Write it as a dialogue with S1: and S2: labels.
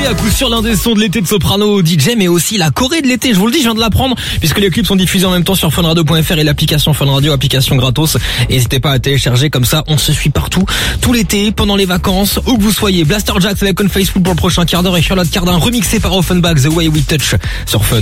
S1: à coup sur l'un des sons de l'été de Soprano DJ, mais aussi la Corée de l'été. Je vous le dis, je viens de l'apprendre, puisque les clips sont diffusés en même temps sur funradio.fr et l'application Fun Radio, application gratos. N'hésitez pas à télécharger, comme ça on se suit partout, tout l'été, pendant les vacances, où que vous soyez. Blaster Jaxx avec On Faithful pour le prochain quart d'heure et Charlotte Cardin remixé par Offenbach, The Way We Touch sur Fun.